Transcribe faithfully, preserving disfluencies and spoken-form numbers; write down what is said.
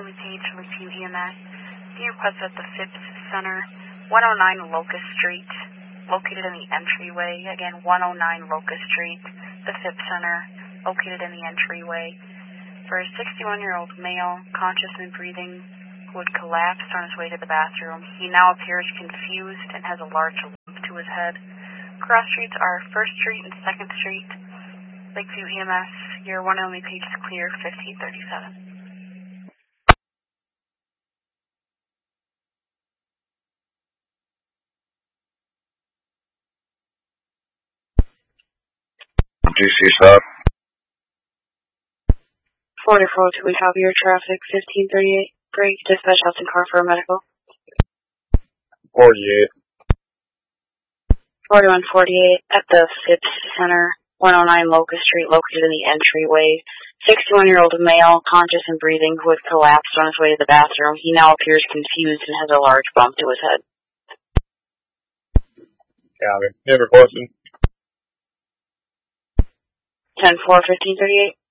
Emily Page, Lakeview E M S. Being requested at the Phipps Center, one oh nine Locust Street, located in the entryway. Again, one oh nine Locust Street, the Phipps Center, located in the entryway. For a sixty-one-year-old male, conscious and breathing, who had collapsed on his way to the bathroom. He now appears confused and has a large lump to his head. Cross streets are First Street and Second Street. Lakeview E M S, your one Emily Page is clear, fifteen thirty-seven. D C stop. forty-four two, we copy your traffic, fifteen thirty-eight. Break, dispatch Hudson car for a medical. forty-eight. forty-one forty-eight at the Phipps Center, one oh nine Locust Street, located in the entryway. sixty-one-year-old male, conscious and breathing, who had collapsed on his way to the bathroom. He now appears confused and has a large bump to his head. Copy. You have a question? ten four, fifteen thirty-eight.